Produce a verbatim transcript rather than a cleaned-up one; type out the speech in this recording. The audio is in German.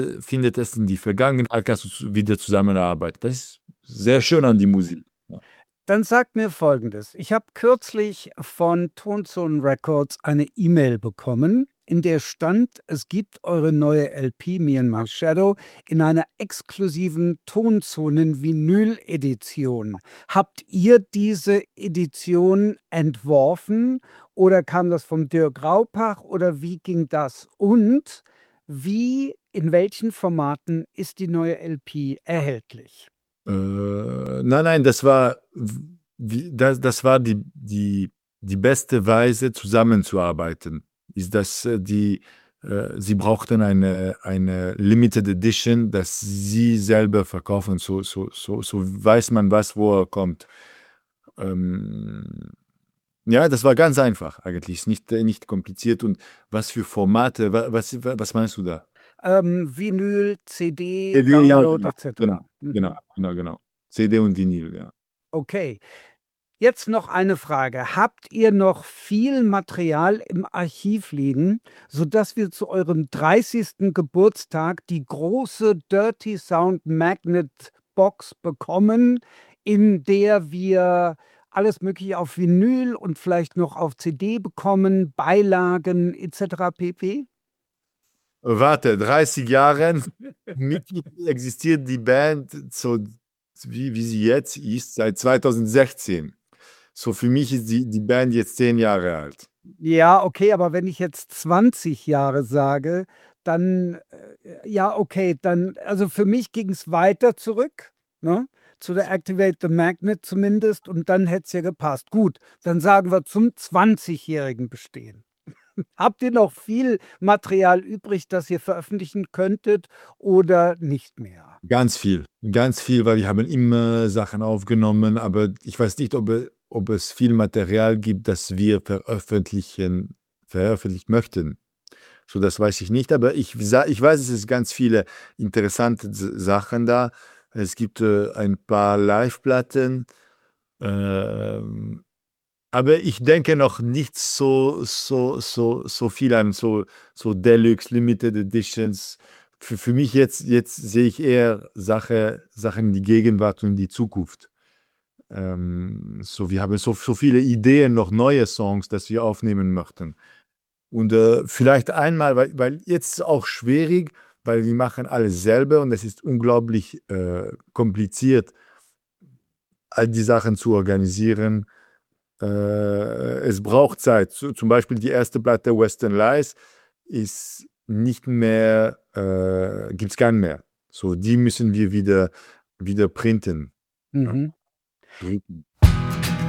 findet es in die Vergangenheit, kannst du wieder zusammenarbeiten. Das ist sehr schön an die Musik. Ja. Dann sagt mir Folgendes. Ich habe kürzlich von Tonzonen Records eine E-Mail bekommen, in der stand, es gibt eure neue L P Me and My Shadow in einer exklusiven Tonzonen-Vinyl-Edition. Habt ihr diese Edition entworfen oder kam das von Dirk Raupach oder wie ging das? Und wie, in welchen Formaten ist die neue L P erhältlich? Äh, nein, nein, das war, wie, das, das war die, die, die beste Weise, zusammenzuarbeiten. Ist das äh, die, äh, sie brauchten eine, eine Limited Edition, dass sie selber verkaufen, so, so, so, so weiß man was, wo er kommt. Ähm, ja, das war ganz einfach eigentlich, ist nicht, äh, nicht kompliziert. Und was für Formate, wa- was, was meinst du da? Ähm, Vinyl, C D, C D, ja, Download genau, et genau, cetera. Mhm. genau, genau, genau. C D und Vinyl, ja. Okay. Jetzt noch eine Frage. Habt ihr noch viel Material im Archiv liegen, sodass wir zu eurem dreißigsten Geburtstag die große Dirty Sound Magnet Box bekommen, in der wir alles Mögliche auf Vinyl und vielleicht noch auf C D bekommen, Beilagen et cetera pp? Warte, dreißig Jahre mittlerweile existiert die Band so, wie, wie sie jetzt ist, seit zweitausendsechzehn. So für mich ist die, die Band jetzt zehn Jahre alt. Ja, okay, aber wenn ich jetzt zwanzig Jahre sage, dann, äh, ja, okay, dann, also für mich ging es weiter zurück, ne? Zu der Activate the Magnet zumindest, und dann hätte es ja gepasst. Gut, dann sagen wir zum zwanzigjährigen Bestehen. Habt ihr noch viel Material übrig, das ihr veröffentlichen könntet oder nicht mehr? Ganz viel, ganz viel, weil wir haben immer Sachen aufgenommen, aber ich weiß nicht, ob, ob es viel Material gibt, das wir veröffentlichen, veröffentlichen möchten. So, das weiß ich nicht, aber ich, sa- ich weiß, es ist ganz viele interessante S- Sachen da. Es gibt äh, ein paar Live-Platten, ähm, aber ich denke noch nicht so, so, so, so viel an so, so Deluxe, Limited Editions. Für, für mich jetzt, jetzt sehe ich eher Sache, Sachen in die Gegenwart und in die Zukunft. Ähm, so, wir haben so, so viele Ideen, noch neue Songs, dass wir aufnehmen möchten. Und äh, vielleicht einmal, weil, weil jetzt ist es auch schwierig, weil wir machen alles selber und es ist unglaublich äh, kompliziert, all die Sachen zu organisieren. Äh, es braucht Zeit. So, zum Beispiel die erste Platte Western Lies ist nicht mehr, äh, gibt es gar nicht mehr. So, die müssen wir wieder, wieder printen. Ja, Mhm. drucken.